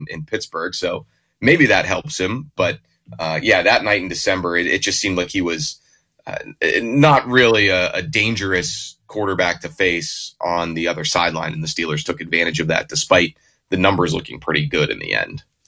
in Pittsburgh. So maybe that helps him. But yeah, that night in December, it just seemed like he was not really a dangerous quarterback to face on the other sideline, and the Steelers took advantage of that despite the numbers looking pretty good in the end.